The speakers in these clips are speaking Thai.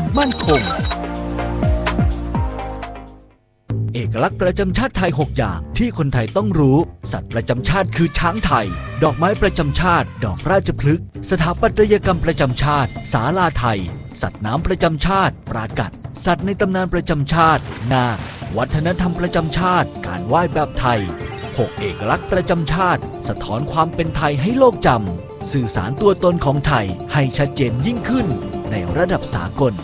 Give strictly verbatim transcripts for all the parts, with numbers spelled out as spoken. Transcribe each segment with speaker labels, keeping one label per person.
Speaker 1: มั่นคงเอกลักษณ์ประจำชาติไทยหกอย่างที่คนไทยต้องรู้สัตว์ประจำชาติคือช้างไทยดอกไม้ประจำชาติดอกราชพฤกษ์สถาปัตยกรรมประจำชาติศาลาไทยสัตว์น้ำประจำชาติปรากัดสัตว์ในตำนานประจำชาตินาควัฒนธรรมประจำชาติการไหว้แบบไทยหกเอกลักษณ์ประจำชาติสะท้อนความเป็นไทยให้โลกจำสื่อสารตัวตนของไทยให้ชัดเจนยิ่งขึ้นในระดับสากล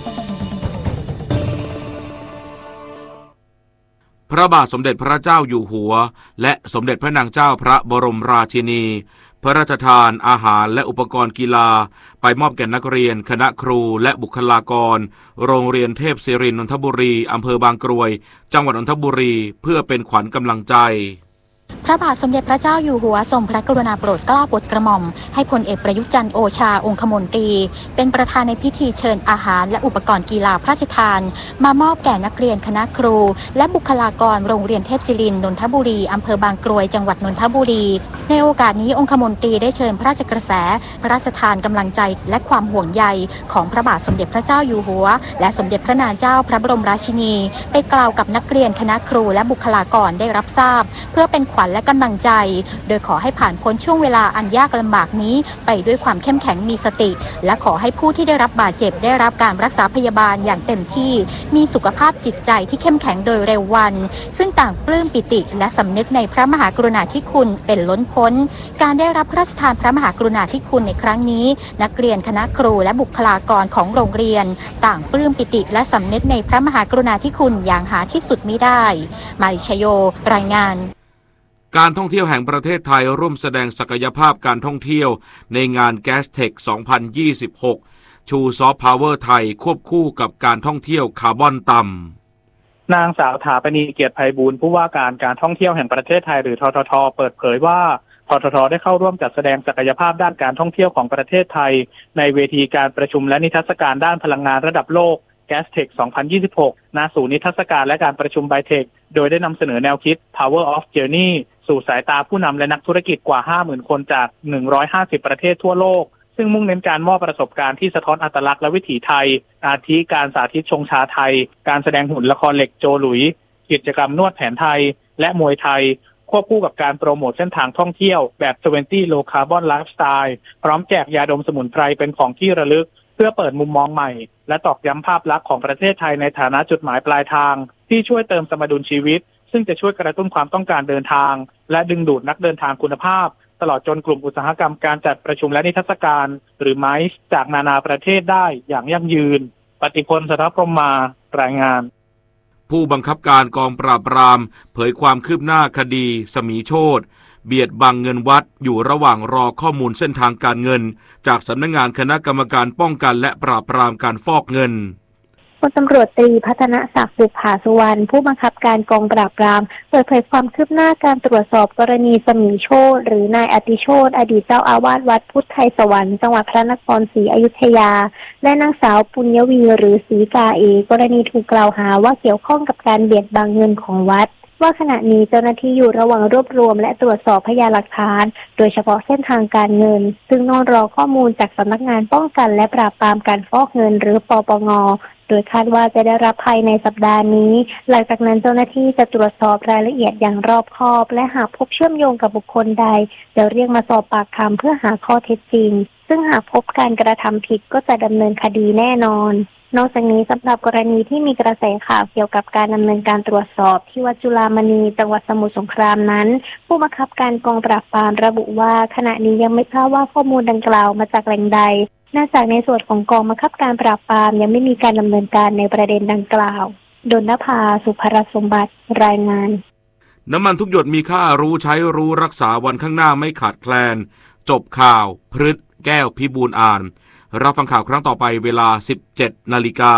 Speaker 2: พระบาทสมเด็จพระเจ้าอยู่หัวและสมเด็จพระนางเจ้าพระบรมราชินีพระราชทานอาหารและอุปกรณ์กีฬาไปมอบแก่นักเรียนคณะครูและบุคลากรโรงเรียนเทพศิรินทร์นนทบุรีอำเภอบางกรวยจังหวัดนนทบุรีเพื่อเป็นขวัญกำลังใจ
Speaker 3: พระบาทสมเด็จพระเจ้าอยู่หัวทรงพระกรุณาโปรดเกล้าโปรดกระหม่อมให้พลเอกประยุทธ์จันทร์โอชาองคมนตรีเป็นประธานในพิธีเชิญอาหารและอุปกรณ์กีฬาพระราชทานมามอบแก่นักเรียนคณะครูและบุคลากรโรงเรียนเทพศิรินทร์นนทบุรีอำเภอบางกรวยจังหวัดนนทบุรีในโอกาสนี้องคมนตรีได้เชิญพระราชกระแสพระราชทานกำลังใจและความห่วงใยของพระบาทสมเด็จพระเจ้าอยู่หัวและสมเด็จพระนางเจ้าพระบรมราชินีไปกล่าวกับนักเรียนคณะครูและบุคลากรได้รับทราบเพื่อเป็นขวัญและกำลังใจโดยขอให้ผ่านพ้นช่วงเวลาอันยากลำบากนี้ไปด้วยความเข้มแข็งมีสติและขอให้ผู้ที่ได้รับบาดเจ็บได้รับการรักษาพยาบาลอย่างเต็มที่มีสุขภาพจิตใจที่เข้มแข็งโดยเร็ววันซึ่งต่างปลื้มปิติและสำนึกในพระมหากรุณาธิคุณเป็นล้นพ้นการได้รับพระราชทานพระมหากรุณาธิคุณในครั้งนี้นักเรียนคณะครูและบุคลากรของโรงเรียนต่างปลื้มปิติและสำนึกในพระมหากรุณาธิคุณอย่างหาที่สุดมิได้มาริชโยรายงาน
Speaker 2: การท่องเที่ยวแห่งประเทศไทยร่วมแสดงศักยภาพการท่องเที่ยวในงาน แกสเทค สองพันยี่สิบหก ชูซอฟต์พาวเวอร์ไทยควบคู่กับการท่องเที่ยวคาร์บอนต่ำ
Speaker 4: นางสาวถาปณีเกียรติไพบูลย์ผู้ว่าการการท่องเที่ยวแห่งประเทศไทยหรือททท.เปิดเผยว่าททท.ได้เข้าร่วมจัดแสดงศักยภาพด้านการท่องเที่ยวของประเทศไทยในเวทีการประชุมและนิทรรศการด้านพลังงานระดับโลก แกสเทค สองพันยี่สิบหก ณ ศูนย์นิทรรศการและการประชุมไบเทคโดยได้นำเสนอแนวคิด Power of Journey สู่สายตาผู้นำและนักธุรกิจกว่า ห้าหมื่น คนจากหนึ่งร้อยห้าสิบประเทศทั่วโลกซึ่งมุ่งเน้นการมอบประสบการณ์ที่สะท้อนอัตลักษณ์และวิถีไทยอาทิการสาธิตชงชาไทยการแสดงหุ่นละครเหล็กโจหลุยกิจกรรมนวดแผนไทยและมวยไทยควบคู่กับการโปรโมทเส้นทางท่องเที่ยวแบบ ยี่สิบ Low Carbon Lifestyle พร้อมแจกยาดมสมุนไพรเป็นของที่ระลึกเพื่อเปิดมุมมองใหม่และตอกย้ำภาพลักษณ์ของประเทศไทยในฐานะจุดหมายปลายทางที่ช่วยเติมสมดุลชีวิตซึ่งจะช่วยกระตุ้นความต้องการเดินทางและดึงดูดนักเดินทางคุณภาพตลอดจนกลุ่มอุตสาหกรรมการจัดประชุมและนิทรรศการหรือ ไมซ์ จากนานาประเทศได้อย่างยั่งยืนปฏิพล สถพรหมารายงาน
Speaker 2: ผู้บังคับการกองปราบปรามเผยความคืบหน้าคดีสมีโชติเบียดบังเงินวัดอยู่ระหว่างรอข้อมูลเส้นทางการเงินจากสำนักงานคณะกรรมการป้องกันและปราบปรามการฟอกเงิน
Speaker 5: พลตำรวจตรีพัฒนศักดิ์บุภาสุวรรณผู้บังคับการกองปราบปรามเปิดเผยความคืบหน้าการตรวจสอบกรณีสมีโชติหรือนายอติโชติอดีตเจ้าอาวาสวัดพุทธไทยสวรรค์จังหวัดพระนครศรีอยุธยาและนางสาวปุญญวีหรือศรีกาเอกรณีถูกกล่าวหาว่าเกี่ยวข้องกับการเบียดบังเงินของวัดว่าขณะนี้เจ้าหน้าที่อยู่ระหว่างรวบรวมและตรวจสอบพยานหลักฐานโดยเฉพาะเส้นทางการเงินซึ่งนอนรอข้อมูลจากสำนักงานป้องกันและปราบปรามการฟอกเงินหรือปปง.โดยคาดว่าจะได้รับภายในสัปดาห์นี้หลังจากนั้นเจ้าหน้าที่จะตรวจสอบรายละเอียดอย่างรอบคอบและหากพบเชื่อมโยงกับบุคคลใดจะเรียกมาสอบปากคำเพื่อหาข้อเท็จจริงซึ่งหากพบการกระทำผิดก็จะดำเนินคดีแน่นอนนอกจากนี้สำหรับกรณีที่มีกระแสข่าวเกี่ยวกับการดำเนินการตรวจสอบที่วัดจุฬามณีจังหวัดสมุทรสงครามนั้นผู้บังคับการกองปราบปรามระบุว่าขณะนี้ยังไม่ทราบว่าข้อมูลดังกล่าวมาจากแหล่งใดเนื่องจากในส่วนของกองบังคับการปราบปรามยังไม่มีการดำเนินการในประเด็นดังกล่าวดลนภาสุภรสมบัติรายงาน
Speaker 2: น้ำมันทุกหยดมีค่ารู้ใช้รู้รักษาวันข้างหน้าไม่ขาดแคลนจบข่าวพฤษแก้วพิบูลย์อ่านรับฟังข่าวครั้งต่อไปเวลา สิบเจ็ดนาฬิกา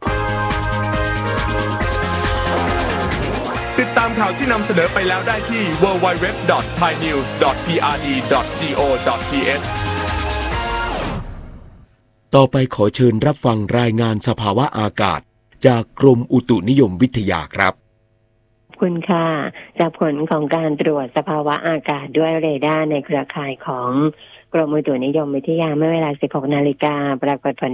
Speaker 6: ติดตามข่าวที่นำเสนอไปแล้วได้ที่ ดับเบิลยู ดับเบิลยู ดับเบิลยู ดอท ไทยนิวส์ ดอท พี อาร์ ดี ดอท จี โอ ดอท ที เอช
Speaker 7: ต่อไปขอเชิญรับฟังรายงานสภาวะอากาศจากกรมอุตุนิยมวิทยาครับ
Speaker 8: ขอบคุณค่ะจากผลของการตรวจสภาวะอากาศด้วยเรดาร์ในเครือข่ายของกรมอุตุนิยมวิทยาเมื่อเวลา สิบหกนาฬิกาปรากฏผล